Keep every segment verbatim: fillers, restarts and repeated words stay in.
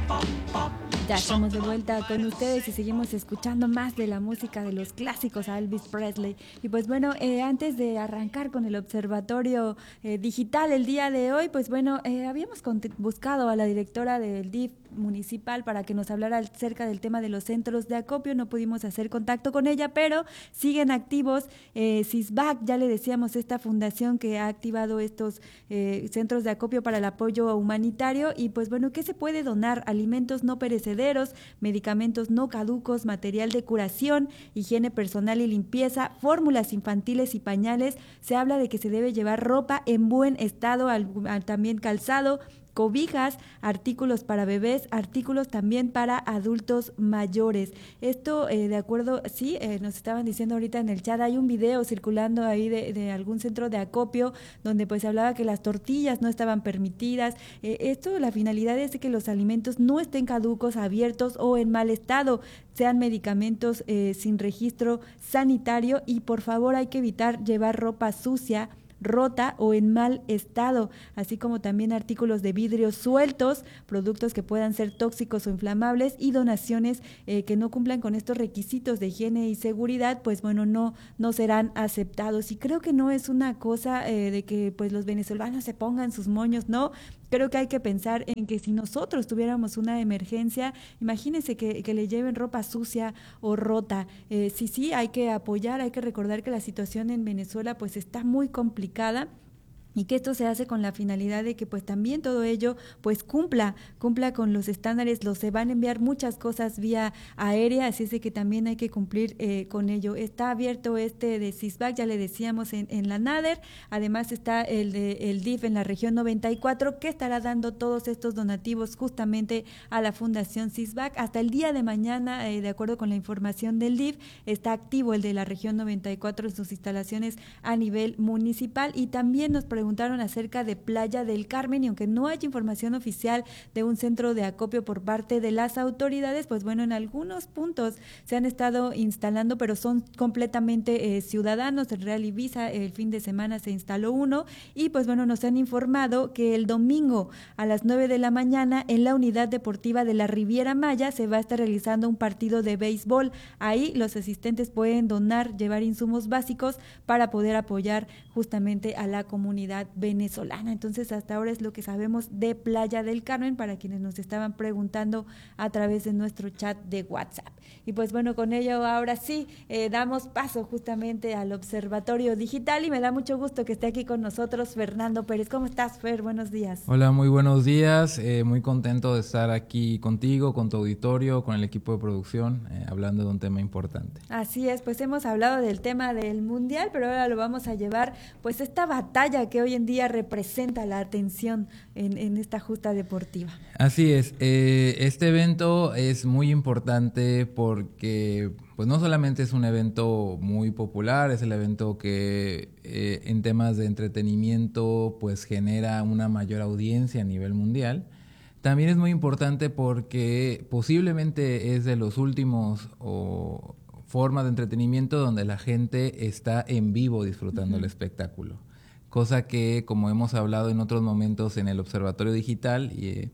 Ya estamos de vuelta con ustedes y seguimos escuchando más de la música de los clásicos a Elvis Presley. Y pues bueno, eh, antes de arrancar con el observatorio eh, digital el día de hoy, pues bueno, eh, habíamos buscado a la directora del D I F municipal para que nos hablara acerca del tema de los centros de acopio. No pudimos hacer contacto con ella, pero siguen activos. eh, CISBAC, ya le decíamos, esta fundación que ha activado estos eh, centros de acopio para el apoyo humanitario. Y pues bueno, ¿qué se puede donar? Alimentos no perecederos, medicamentos no caducos, material de curación, higiene personal y limpieza, fórmulas infantiles y pañales. Se habla de que se debe llevar ropa en buen estado, al, al, también calzado, cobijas, artículos para bebés, artículos también para adultos mayores. Esto eh, de acuerdo, sí, eh, nos estaban diciendo ahorita en el chat, hay un video circulando ahí de, de algún centro de acopio donde pues hablaba que las tortillas no estaban permitidas. Eh, esto, la finalidad es de que los alimentos no estén caducos, abiertos o en mal estado, sean medicamentos eh, sin registro sanitario, y por favor hay que evitar llevar ropa sucia, rota o en mal estado, así como también artículos de vidrio sueltos, productos que puedan ser tóxicos o inflamables, y donaciones eh, que no cumplan con estos requisitos de higiene y seguridad, pues bueno, no, no serán aceptados. Y creo que no es una cosa eh, de que pues los venezolanos se pongan sus moños, no. Creo que hay que pensar en que si nosotros tuviéramos una emergencia, imagínense que, que le lleven ropa sucia o rota. Eh, sí, sí, hay que apoyar, hay que recordar que la situación en Venezuela pues está muy complicada, y que esto se hace con la finalidad de que pues también todo ello pues cumpla, cumpla con los estándares. Los se van a enviar muchas cosas vía aérea, así es de que también hay que cumplir eh, con ello. Está abierto este de CISBAC, ya le decíamos, en, en la NADER, además está el de el D I F en la región noventa y cuatro, que estará dando todos estos donativos justamente a la Fundación CISBAC. Hasta el día de mañana, eh, de acuerdo con la información del D I F, está activo el de la región noventa y cuatro en sus instalaciones a nivel municipal. Y también nos preguntamos preguntaron acerca de Playa del Carmen, y aunque no hay información oficial de un centro de acopio por parte de las autoridades, pues bueno, en algunos puntos se han estado instalando, pero son completamente eh, ciudadanos. En Real Ibiza el fin de semana se instaló uno, y pues bueno, nos han informado que el domingo a las nueve de la mañana en la unidad deportiva de la Riviera Maya se va a estar realizando un partido de béisbol. Ahí los asistentes pueden donar, llevar insumos básicos para poder apoyar justamente a la comunidad venezolana. Entonces, hasta ahora es lo que sabemos de Playa del Carmen, para quienes nos estaban preguntando a través de nuestro chat de WhatsApp. Y pues bueno, con ello ahora sí eh, damos paso justamente al observatorio digital, y me da mucho gusto que esté aquí con nosotros Fernando Pérez. ¿Cómo estás, Fer? Buenos días. Hola, muy buenos días. Eh, muy contento de estar aquí contigo, con tu auditorio, con el equipo de producción, eh, hablando de un tema importante. Así es, pues hemos hablado del tema del Mundial, pero ahora lo vamos a llevar, pues esta batalla que hoy en día representa la atención en, en esta justa deportiva. Así es, eh, este evento es muy importante porque pues no solamente es un evento muy popular, es el evento que eh, en temas de entretenimiento pues genera una mayor audiencia a nivel mundial. También es muy importante porque posiblemente es de los últimos o formas de entretenimiento donde la gente está en vivo disfrutando uh-huh. el espectáculo. Cosa que, como hemos hablado en otros momentos en el Observatorio Digital, y, eh,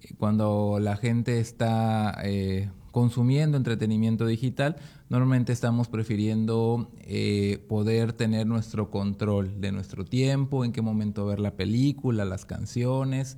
cuando la gente está eh, consumiendo entretenimiento digital, normalmente estamos prefiriendo eh, poder tener nuestro control de nuestro tiempo, en qué momento ver la película, las canciones.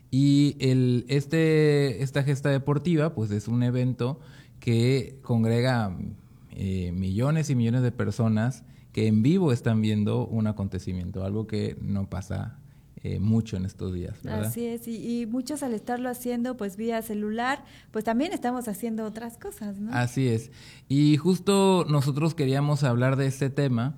Y el, este, esta gesta deportiva pues es un evento que congrega eh, millones y millones de personas que en vivo están viendo un acontecimiento, algo que no pasa eh, mucho en estos días, ¿verdad? Así es, y, y muchos al estarlo haciendo pues vía celular, pues también estamos haciendo otras cosas, ¿no? Así es, y justo nosotros queríamos hablar de este tema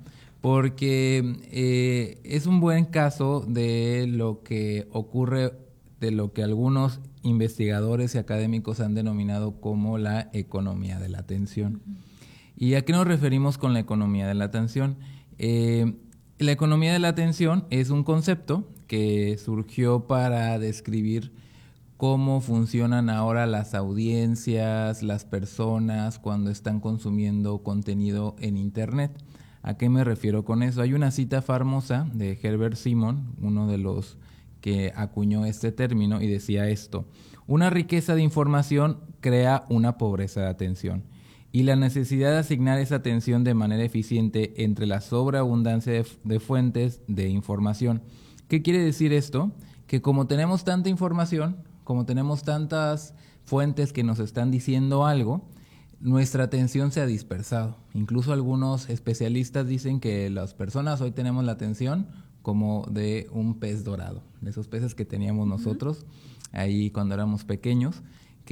porque eh, es un buen caso de lo que ocurre, de lo que algunos investigadores y académicos han denominado como la economía de la atención. Uh-huh. ¿Y a qué nos referimos con la economía de la atención? Eh, la economía de la atención es un concepto que surgió para describir cómo funcionan ahora las audiencias, las personas cuando están consumiendo contenido en Internet. ¿A qué me refiero con eso? Hay una cita famosa de Herbert Simon, uno de los que acuñó este término, y decía esto: Una riqueza de información crea una pobreza de atención. Y la necesidad de asignar esa atención de manera eficiente entre la sobreabundancia de, de fuentes de información. ¿Qué quiere decir esto? Que como tenemos tanta información, como tenemos tantas fuentes que nos están diciendo algo, nuestra atención se ha dispersado. Incluso algunos especialistas dicen que las personas hoy tenemos la atención como de un pez dorado, de esos peces que teníamos nosotros uh-huh. ahí cuando éramos pequeños,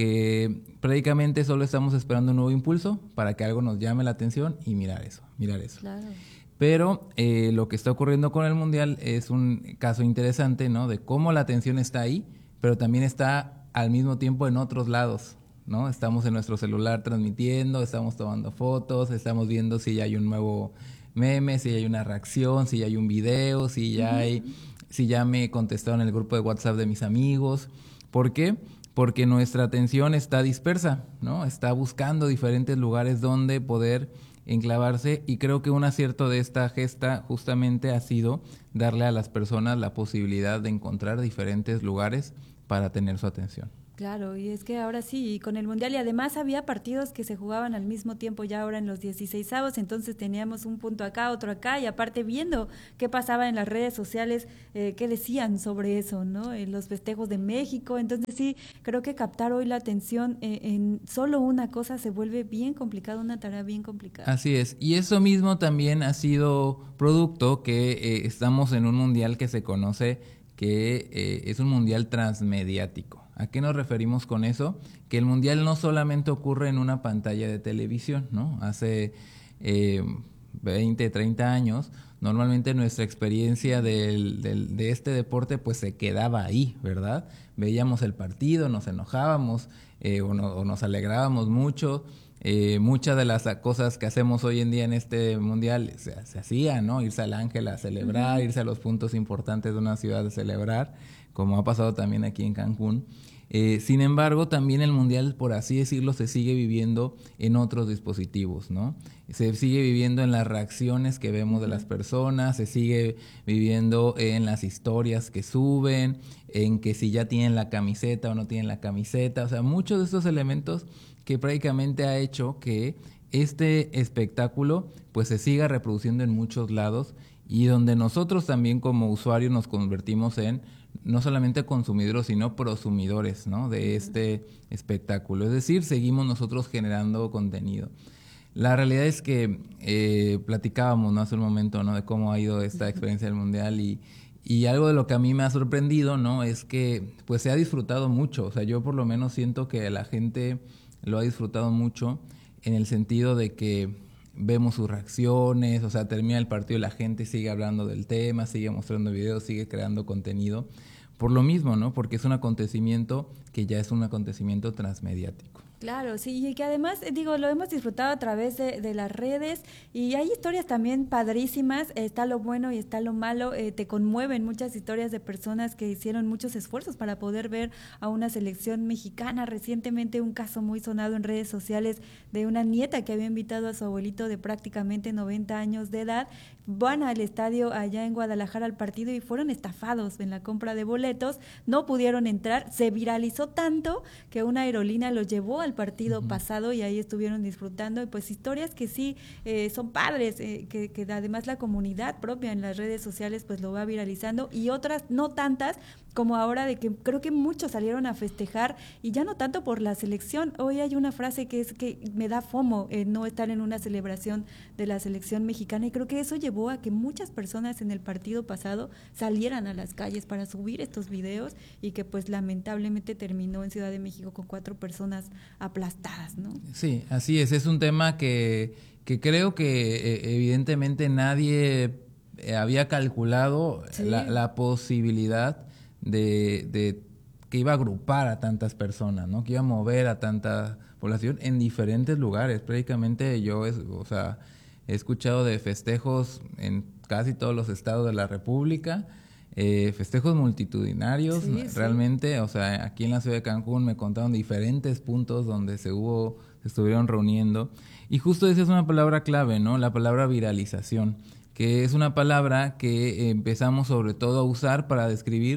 que prácticamente solo estamos esperando un nuevo impulso para que algo nos llame la atención y mirar eso, mirar eso. Claro. Pero eh, lo que está ocurriendo con el Mundial es un caso interesante, ¿no? De cómo la atención está ahí, pero también está al mismo tiempo en otros lados, ¿no? Estamos en nuestro celular transmitiendo, estamos tomando fotos, estamos viendo si ya hay un nuevo meme, si ya hay una reacción, si ya hay un video, si ya hay, si ya me contestaron en el grupo de WhatsApp de mis amigos. ¿Por qué? Porque nuestra atención está dispersa, ¿no? Está buscando diferentes lugares donde poder enclavarse, y creo que un acierto de esta gesta justamente ha sido darle a las personas la posibilidad de encontrar diferentes lugares para tener su atención. Claro, y es que ahora sí, y con el Mundial, y además había partidos que se jugaban al mismo tiempo ya ahora en los dieciseisavos, entonces teníamos un punto acá, otro acá, y aparte viendo qué pasaba en las redes sociales, eh, qué decían sobre eso, ¿no? En los festejos de México, entonces sí, creo que captar hoy la atención eh, en solo una cosa se vuelve bien complicado, una tarea bien complicada. Así es, y eso mismo también ha sido producto que eh, estamos en un Mundial que se conoce que eh, es un Mundial transmediático. ¿A qué nos referimos con eso? Que el Mundial no solamente ocurre en una pantalla de televisión, ¿no? Hace eh, veinte, treinta años, normalmente nuestra experiencia del, del, de este deporte pues se quedaba ahí, ¿verdad? Veíamos el partido, nos enojábamos eh, o, no, o nos alegrábamos mucho. Eh, muchas de las cosas que hacemos hoy en día en este Mundial se, se hacían, ¿no? Irse al Ángel a celebrar, uh-huh. irse a los puntos importantes de una ciudad a celebrar, como ha pasado también aquí en Cancún. Eh, sin embargo, también el Mundial, por así decirlo, se sigue viviendo en otros dispositivos, ¿no? Se sigue viviendo en las reacciones que vemos de las personas, se sigue viviendo en las historias que suben, en que si ya tienen la camiseta o no tienen la camiseta, o sea, muchos de estos elementos que prácticamente ha hecho que este espectáculo pues se siga reproduciendo en muchos lados, y donde nosotros también como usuarios nos convertimos en no solamente consumidores, sino prosumidores, ¿no? de este espectáculo. Es decir, seguimos nosotros generando contenido. La realidad es que eh, platicábamos, ¿no? hace un momento, ¿no? de cómo ha ido esta experiencia del Mundial, y, y algo de lo que a mí me ha sorprendido, ¿no? es que pues se ha disfrutado mucho. O sea, yo por lo menos siento que la gente lo ha disfrutado mucho en el sentido de que vemos sus reacciones, o sea, termina el partido y la gente sigue hablando del tema, sigue mostrando videos, sigue creando contenido. Por lo mismo, ¿no? Porque es un acontecimiento que ya es un acontecimiento transmediático. Claro, sí, y que además, digo, lo hemos disfrutado a través de, de las redes, y hay historias también padrísimas, está lo bueno y está lo malo, eh, te conmueven muchas historias de personas que hicieron muchos esfuerzos para poder ver a una selección mexicana. Recientemente un caso muy sonado en redes sociales de una nieta que había invitado a su abuelito de prácticamente noventa años de edad, van al estadio allá en Guadalajara al partido y fueron estafados en la compra de boletos, no pudieron entrar, se viralizó tanto que una aerolínea los llevó al partido uh-huh. pasado y ahí estuvieron disfrutando, y pues historias que sí eh, son padres, eh, que, que además la comunidad propia en las redes sociales pues lo va viralizando, y otras no tantas, como ahora de que creo que muchos salieron a festejar, y ya no tanto por la selección. Hoy hay una frase que es que me da fomo eh, no estar en una celebración de la selección mexicana, y creo que eso llevó a que muchas personas en el partido pasado salieran a las calles para subir estos videos, y que pues lamentablemente terminó en Ciudad de México con cuatro personas aplastadas, ¿no? Sí, así es, es un tema que, que creo que eh, evidentemente nadie eh, había calculado sí. la, la posibilidad de, de que iba a agrupar a tantas personas, ¿no? Que iba a mover a tanta población en diferentes lugares. Prácticamente yo, es, o sea, he escuchado de festejos en casi todos los estados de la República, eh, festejos multitudinarios, sí, realmente, sí. O sea, aquí en la ciudad de Cancún me contaron diferentes puntos donde se hubo, se estuvieron reuniendo, y justo esa es una palabra clave, ¿no? La palabra viralización, que es una palabra que empezamos sobre todo a usar para describir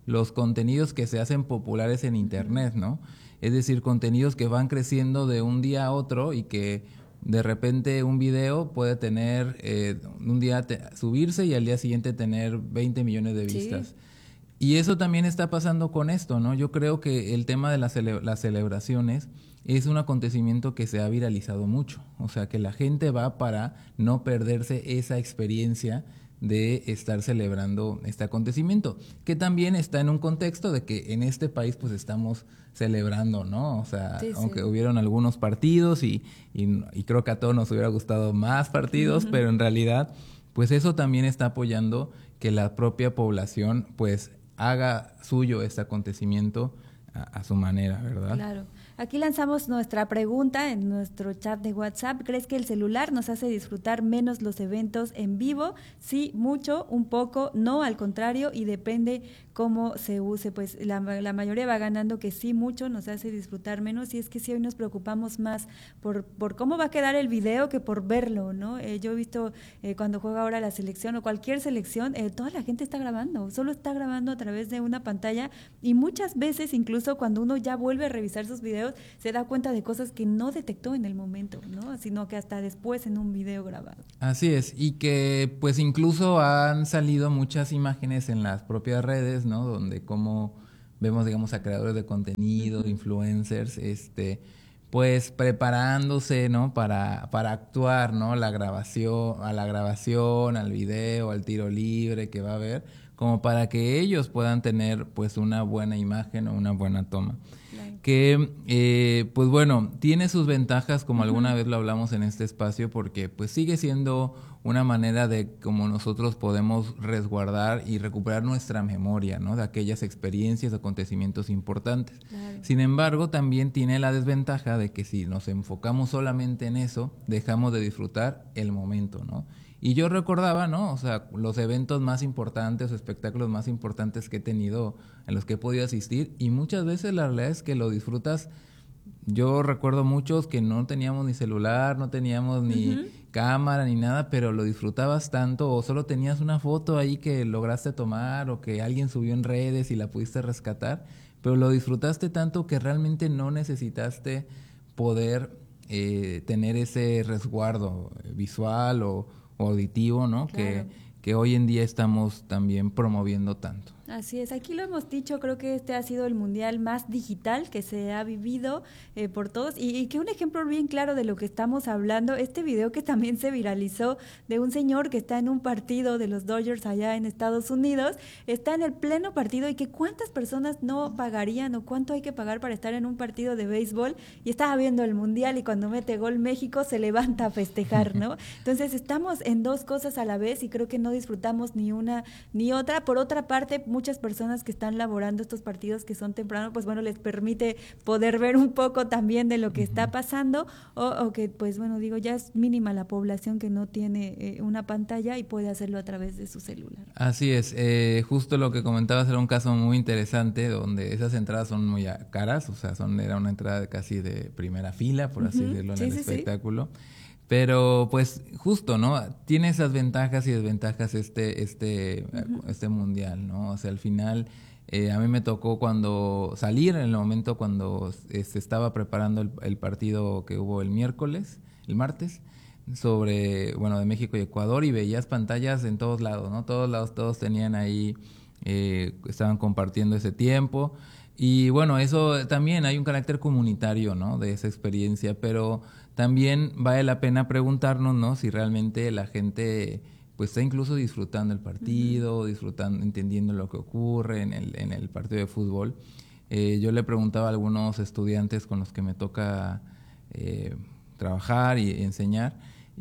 los contenidos que se hacen populares en Internet, ¿no? Es decir, contenidos que van creciendo de un día a otro y que de repente un video puede tener, eh, un día te, subirse y al día siguiente tener veinte millones de vistas. Sí. Y eso también está pasando con esto, ¿no? Yo creo que el tema de las, cele- las celebraciones es un acontecimiento que se ha viralizado mucho. O sea, que la gente va para no perderse esa experiencia de estar celebrando este acontecimiento, que también está en un contexto de que en este país pues estamos celebrando, ¿no? O sea, sí, aunque sí. hubieron algunos partidos y, y, y creo que a todos nos hubiera gustado más partidos, uh-huh. pero en realidad pues eso también está apoyando que la propia población pues haga suyo este acontecimiento a, a su manera, ¿verdad? Claro. Aquí lanzamos nuestra pregunta en nuestro chat de WhatsApp. ¿Crees que el celular nos hace disfrutar menos los eventos en vivo? Sí, mucho, un poco, no, al contrario, y depende cómo se use. Pues la, la mayoría va ganando que sí, mucho, nos hace disfrutar menos, y es que sí, hoy nos preocupamos más por, por cómo va a quedar el video que por verlo, ¿no? Eh, yo he visto eh, cuando juega ahora la selección o cualquier selección, eh, toda la gente está grabando, solo está grabando a través de una pantalla, y muchas veces, incluso cuando uno ya vuelve a revisar sus videos, se da cuenta de cosas que no detectó en el momento, ¿no? Sino que hasta después en un video grabado. Así es, y que pues incluso han salido muchas imágenes en las propias redes, ¿no? Donde como vemos, digamos, a creadores de contenido, uh-huh. influencers, este, pues preparándose, ¿no? Para, para actuar, ¿no? La grabación, a la grabación, al video, al tiro libre que va a haber, como para que ellos puedan tener pues una buena imagen o una buena toma. Que, eh, pues bueno, tiene sus ventajas, como uh-huh. alguna vez lo hablamos en este espacio, porque pues sigue siendo una manera de cómo nosotros podemos resguardar y recuperar nuestra memoria, ¿no? De aquellas experiencias, acontecimientos importantes. Claro. Sin embargo, también tiene la desventaja de que si nos enfocamos solamente en eso, dejamos de disfrutar el momento, ¿no? Y yo recordaba, ¿no? O sea, los eventos más importantes o espectáculos más importantes que he tenido, en los que he podido asistir, y muchas veces la realidad es que lo disfrutas. Yo recuerdo muchos que no teníamos ni celular, no teníamos ni uh-huh. cámara ni nada, pero lo disfrutabas tanto, o solo tenías una foto ahí que lograste tomar o que alguien subió en redes y la pudiste rescatar, pero lo disfrutaste tanto que realmente no necesitaste poder eh, tener ese resguardo visual o auditivo, ¿no? Claro. Que, que hoy en día estamos también promoviendo tanto. Así es, aquí lo hemos dicho, creo que este ha sido el mundial más digital que se ha vivido eh, por todos, y, y que un ejemplo bien claro de lo que estamos hablando, este video que también se viralizó de un señor que está en un partido de los Dodgers allá en Estados Unidos, está en el pleno partido, y que cuántas personas no pagarían o cuánto hay que pagar para estar en un partido de béisbol, y estaba viendo el mundial y cuando mete gol México se levanta a festejar, ¿no? Entonces estamos en dos cosas a la vez y creo que no disfrutamos ni una ni otra. Por otra parte, muchas personas que están laborando estos partidos que son temprano, pues bueno, les permite poder ver un poco también de lo que está pasando, o, o que pues bueno, digo, ya es mínima la población que no tiene eh, una pantalla y puede hacerlo a través de su celular. Así es, eh, justo lo que comentabas era un caso muy interesante donde esas entradas son muy caras, o sea, son era una entrada casi de primera fila, por así uh-huh. decirlo, en sí, el sí, espectáculo. Sí. Pero pues justo, ¿no? Tiene esas ventajas y desventajas este este uh-huh. este mundial, ¿no? O sea, al final eh, a mí me tocó cuando salir en el momento cuando se este, estaba preparando el, el partido que hubo el miércoles, el martes, sobre, bueno, de México y Ecuador, y veías pantallas en todos lados, ¿no? Todos lados, todos tenían ahí, eh, estaban compartiendo ese tiempo. Y bueno, eso también hay un carácter comunitario, ¿no? De esa experiencia, pero también vale la pena preguntarnos, ¿no? Si realmente la gente pues está incluso disfrutando el partido, uh-huh. disfrutando, entendiendo lo que ocurre en el, en el partido de fútbol. Eh, yo le preguntaba a algunos estudiantes con los que me toca eh, trabajar y enseñar,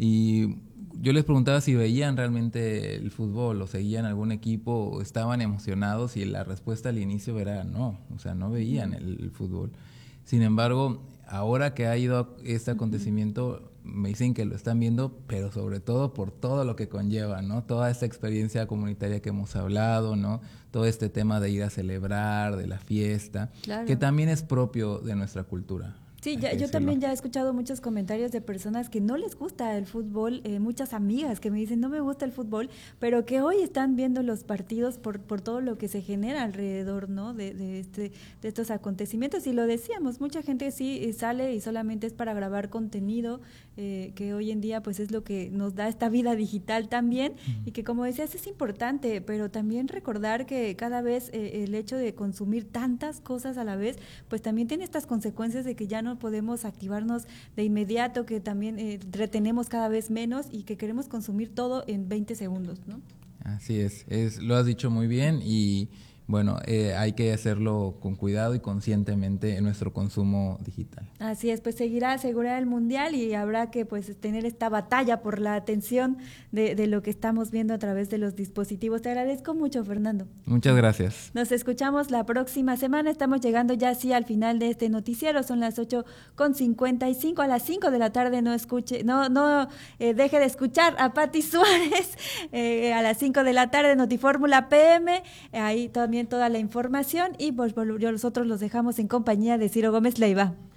y yo les preguntaba si veían realmente el fútbol o seguían algún equipo o estaban emocionados, y la respuesta al inicio era no, o sea, no veían el, el fútbol. Sin embargo, ahora que ha ido este acontecimiento, me dicen que lo están viendo, pero sobre todo por todo lo que conlleva, ¿no? Toda esta experiencia comunitaria que hemos hablado, ¿no? Todo este tema de ir a celebrar, de la fiesta, claro. que también es propio de nuestra cultura. Sí, ya, yo también ya he escuchado muchos comentarios de personas que no les gusta el fútbol, eh, muchas amigas que me dicen no me gusta el fútbol, pero que hoy están viendo los partidos por, por todo lo que se genera alrededor, ¿no? De, de, este, de estos acontecimientos. Y lo decíamos, mucha gente sí sale y solamente es para grabar contenido, eh, que hoy en día pues es lo que nos da esta vida digital también, uh-huh. Y que como decías es importante, pero también recordar que cada vez eh, el hecho de consumir tantas cosas a la vez, pues también tiene estas consecuencias de que ya no podemos activarnos de inmediato, que también eh, retenemos cada vez menos y que queremos consumir todo en veinte segundos, ¿no? Así es, es lo has dicho muy bien y bueno, eh, hay que hacerlo con cuidado y conscientemente en nuestro consumo digital. Así es, pues seguirá asegurar el Mundial y habrá que pues tener esta batalla por la atención de, de lo que estamos viendo a través de los dispositivos. Te agradezco mucho, Fernando. Muchas gracias. Nos escuchamos la próxima semana. Estamos llegando ya así al final de este noticiero. Son las ocho con cincuenta y cinco. A las cinco de la tarde no escuche, no, no eh, deje de escuchar a Pati Suárez. Eh, a las cinco de la tarde, Notifórmula P M. Ahí también toda la información y pues nosotros los dejamos en compañía de Ciro Gómez Leiva.